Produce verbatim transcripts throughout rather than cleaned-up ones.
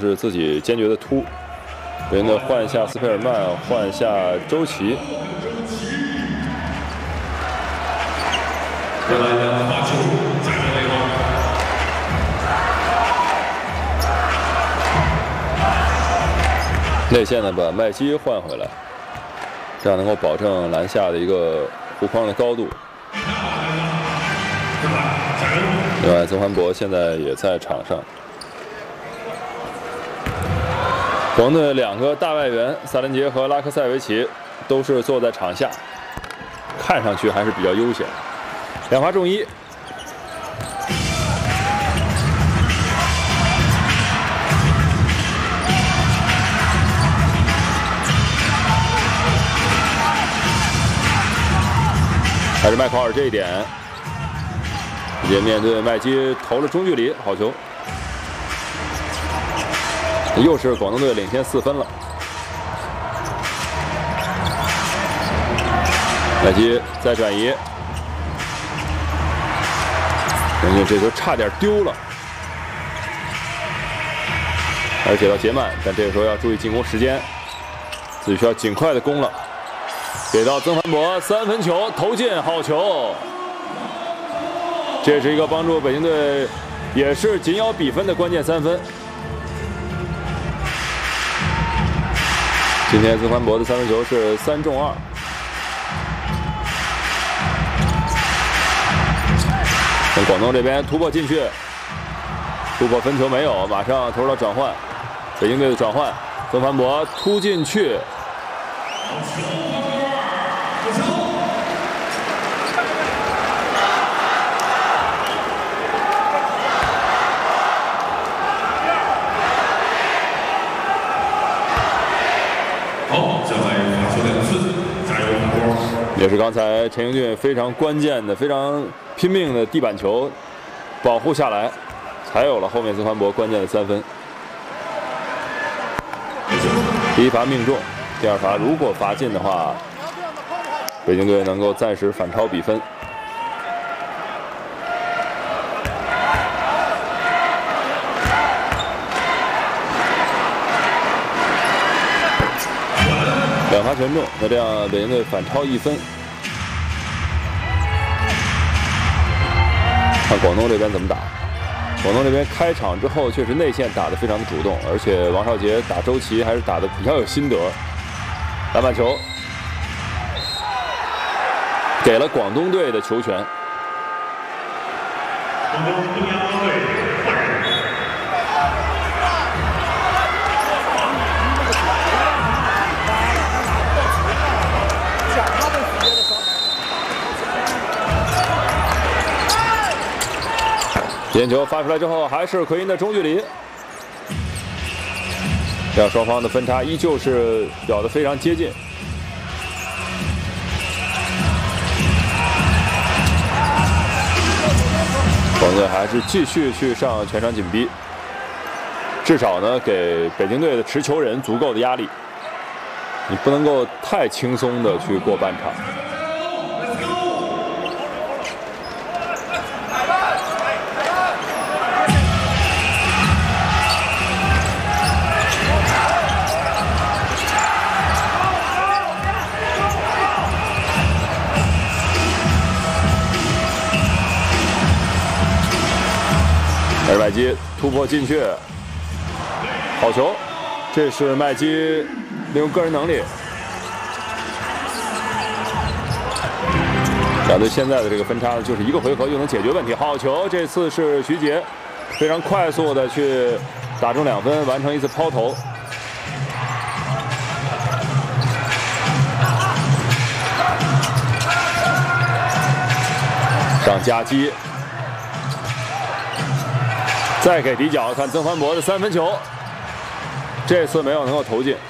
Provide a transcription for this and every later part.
是自己坚决的突。北京队换下斯佩尔曼，换下周琦。内线呢把麦基换回来，这样能够保证篮下的一个护框的高度。另外，曾焕博现在也在场上。广东队两个大外援萨林杰和拉科塞维奇都是坐在场下，看上去还是比较悠闲。两罚中一。还是麦考尔这一点，也面对麦基投了中距离，好球。又是广东队领先四分了。麦基再转移，人家这球差点丢了，还是给到杰曼，但这个时候要注意进攻时间，自己需要尽快的攻了。给到曾凡博，三分球投进，好球！这是一个帮助北京队也是紧咬比分的关键三分。今天曾凡博的三分球是三中二。从广东这边突破进去，突破分球没有，马上投入到转换，北京队的转换，曾凡博突进去。也是刚才陈英俊非常关键的、非常拼命的地板球保护下来，才有了后面曾焕博关键的三分。第一罚命中，第二罚如果罚进的话，北京队能够暂时反超比分。两罚全中，那这样北京队反超一分。看广东这边怎么打。广东这边开场之后确实内线打得非常的主动，而且王少杰打周琦还是打得比较有心得。篮板球给了广东队的球权。广东中央队换人。点球发出来之后，还是奎因的中距离，这样双方的分差依旧是咬得非常接近。广东队还是继续去上全场紧逼，至少呢给北京队的持球人足够的压力，你不能够太轻松的去过半场。而麦基突破进去，好球！这是麦基利用个人能力。两队现在的这个分差呢，就是一个回合就能解决问题。好球！这次是徐杰非常快速的去打中两分，完成一次抛投。上夹击。再给底角，看曾焕博的三分球，这次没有能够投进。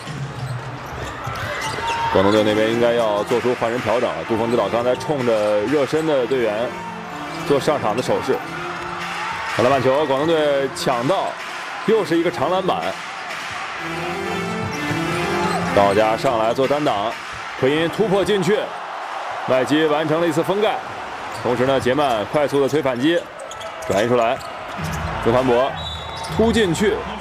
广东队那边应该要做出换人调整了。杜锋指导刚才冲着热身的队员做上场的手势。篮板球，广东队抢到，又是一个长篮板。张浩佳上来做单挡，奎因突破进去，麦基完成了一次封盖。同时呢，杰曼快速的推反击，转移出来。曾焕博突进去，